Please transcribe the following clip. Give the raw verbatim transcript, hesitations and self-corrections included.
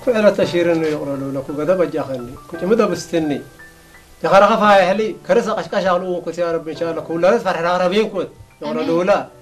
كل تشيرن يقولوا لك وقد بجاخني كنت مدة بستني يا خرا خفاي هلي كرسة قشقش علو كنت يا رب إن شاء الله كل ناس فرح عربيين كنت يقولوا لا